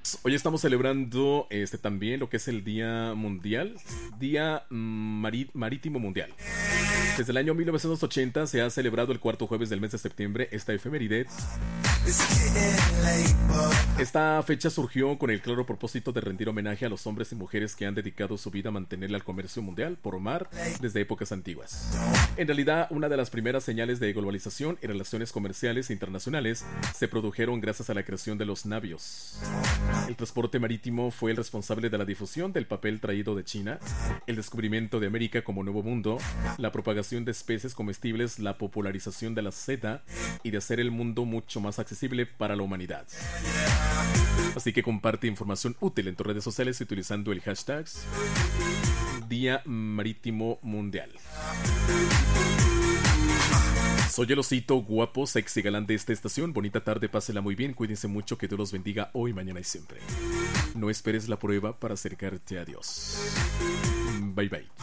Hoy estamos celebrando también lo que es el Día Mundial, Día Marítimo Mundial. Desde el año 1980 se ha celebrado el cuarto jueves del mes de septiembre esta efeméride. Esta fecha surgió con el claro propósito de rendir homenaje a los hombres y mujeres que han dedicado su vida a mantenerle al comercio mundial por mar desde épocas antiguas. En realidad, una de las primeras señales de globalización y relaciones comerciales internacionales se produjeron gracias a la creación de los navios. El transporte marítimo fue el responsable de la difusión del papel traído de China, el descubrimiento de América como nuevo mundo, la propagación de especies comestibles, la popularización de la seda y de hacer el mundo mucho más accesible para la humanidad. Así que comparte información útil en tus redes sociales utilizando el hashtag Día Marítimo Mundial. Soy el osito guapo, sexy galán de esta estación. Bonita tarde, pásela muy bien, cuídense mucho, que Dios los bendiga hoy, mañana y siempre. No esperes la prueba para acercarte a Dios. Bye bye.